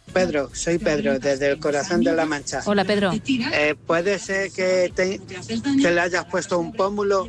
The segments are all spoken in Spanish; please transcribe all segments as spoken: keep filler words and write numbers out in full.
Pedro, soy Pedro, desde el corazón de La Mancha. Hola, Pedro. Eh, ¿Puede ser que, te, que le hayas puesto un pómulo?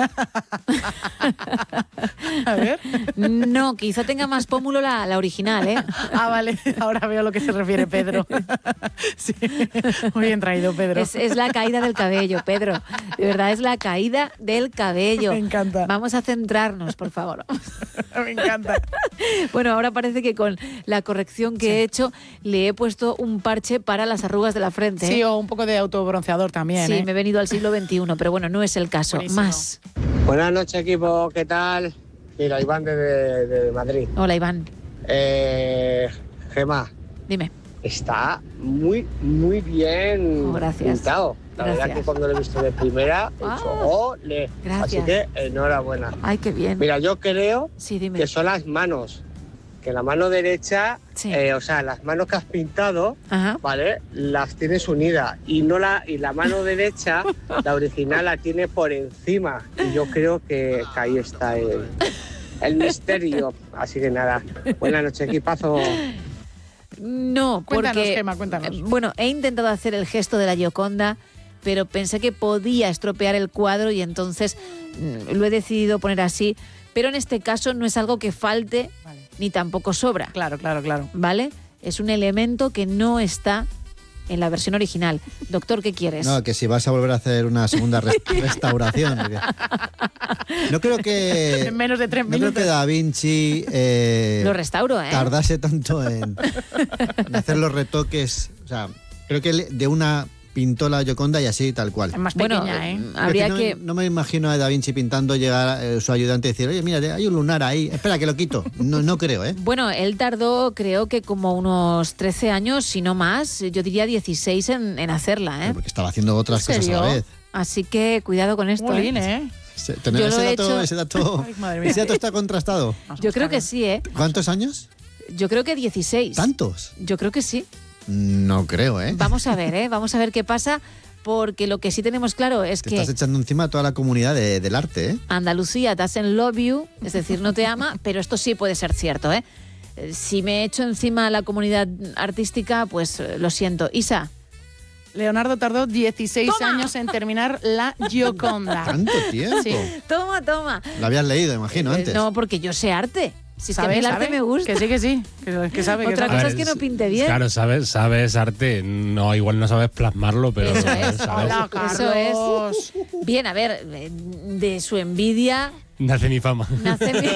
A ver. No, quizá tenga más pómulo la, la original, ¿eh? Ah, vale, ahora veo a lo que se refiere Pedro. Sí, muy bien traído, Pedro. Es, es la caída del cabello, Pedro. De verdad, es la caída del cabello. Me encanta. Vamos a centrarnos, por favor. Me encanta. Bueno, ahora parece que con la corrección que sí. he hecho le he puesto un parche para las arrugas de la frente. Sí, o un poco de autobronceador también. Sí, ¿eh? me he venido al siglo veintiuno, pero bueno, no es el caso. Buenísimo. Más. Buenas noches, equipo, ¿qué tal? Mira, Iván de, de, de Madrid. Hola, Iván. Eh, Gemma. Dime. Está muy, muy bien oh, gracias. pintado. La gracias. verdad que cuando lo he visto de primera, he dicho, ¡ole! Gracias. Así que enhorabuena. Ay, qué bien. Mira, yo creo sí, dime. que son las manos. Que la mano derecha, sí. eh, o sea, las manos que has pintado, Ajá. ¿vale? Las tienes unidas y no la y la mano derecha, la original, la tiene por encima. Y yo creo que, que ahí está el, el misterio. Así que nada, buenas noches, equipazo. No, cuéntanos, porque Gemma, cuéntanos. Bueno, he intentado hacer el gesto de la Gioconda, pero pensé que podía estropear el cuadro y entonces mm, lo he decidido poner así. Pero en este caso no es algo que falte vale. ni tampoco sobra. Claro, claro, claro. ¿Vale? Es un elemento que no está en la versión original. Doctor, ¿qué quieres? No, que si vas a volver a hacer una segunda res- restauración. Porque... No creo que... En menos de tres no minutos. creo que Da Vinci... Eh, Lo restauro, ¿eh? Tardase tanto en, en hacer los retoques. O sea, creo que de una... pintó la Gioconda y así, tal cual. Es más bueno, pequeña, ¿eh? Habría es que, no, que... no me imagino a Da Vinci pintando, llegar eh, su ayudante y decir, oye, mira, hay un lunar ahí, espera que lo quito. No, no creo, ¿eh? Bueno, él tardó, creo que como unos trece años, si no más, yo diría dieciséis en, en hacerla, ¿eh? Porque estaba haciendo otras cosas a la vez. Así que cuidado con esto. Muy bien, ¿eh? Se, tener yo ese, lo he dato, hecho... ese dato, Ay, ese dato está contrastado. Yo creo que sí, ¿eh? ¿Cuántos años? Yo creo que dieciséis. ¿Tantos? Yo creo que sí. No creo, ¿eh? Vamos a ver, ¿eh? Vamos a ver qué pasa, porque lo que sí tenemos claro es Te que... estás echando encima a toda la comunidad de, del arte, ¿eh? Andalucía doesn't love you, es decir, no te ama, pero esto sí puede ser cierto, ¿eh? Si me echo encima a la comunidad artística, pues lo siento. Isa. Leonardo tardó dieciséis ¡Toma! años en terminar la Gioconda. ¿Tanto tiempo? Sí. Toma, toma. Lo habías leído, imagino, antes. No, porque yo sé arte. Si es que a mí ¿Sabe, el arte sabe? me gusta. Que sí, que sí. Que, que sabe, que Otra sabe. cosa es que no pinte bien. Claro, sabes, sabes arte. No, igual no sabes plasmarlo, pero Eso es. sabes. Hola, Eso es. Carlos. Bien, a ver, de su envidia Nace mi fama. nace mi,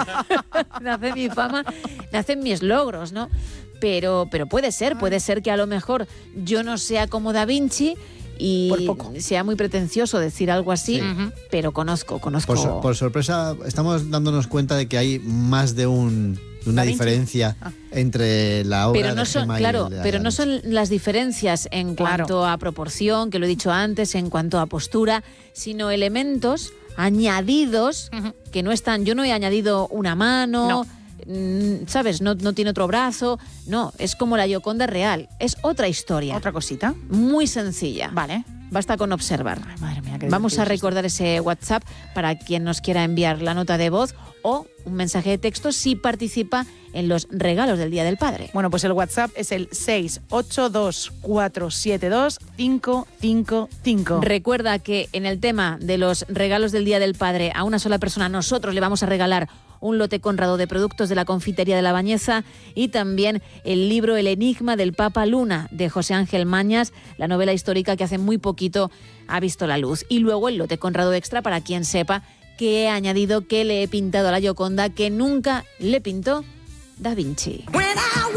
nace mi fama, nacen mis logros, ¿no? Pero, pero puede ser, puede ser que a lo mejor yo no sea como Da Vinci y sea muy pretencioso decir algo así, Sí. pero conozco, conozco... Por, sor- por sorpresa, estamos dándonos cuenta de que hay más de un de una Da Vinci. diferencia ah. entre la obra pero no de son, Gemma claro, y la, pero la no son las diferencias en Claro. cuanto a proporción, que lo he dicho antes, en cuanto a postura, sino elementos añadidos Ujú. que no están. Yo no he añadido una mano, No. mm, ¿sabes? No, no tiene otro brazo. No, es como la Gioconda real. Es otra historia. Otra cosita. Muy sencilla. Vale. Basta con observar. Ay, madre mía, qué Vamos a divertido es recordar ese WhatsApp para quien nos quiera enviar la nota de voz o un mensaje de texto si participa en los regalos del Día del Padre. Bueno, pues el WhatsApp es el seis ocho dos cuatro siete dos cinco cinco cinco. Recuerda que en el tema de los regalos del Día del Padre a una sola persona nosotros le vamos a regalar un lote Conrado de productos de la confitería de La Bañeza y también el libro El enigma del Papa Luna de José Ángel Mañas, la novela histórica que hace muy poquito ha visto la luz. Y luego el lote Conrado extra para quien sepa que he añadido, que le he pintado a la Gioconda que nunca le pintó Da Vinci.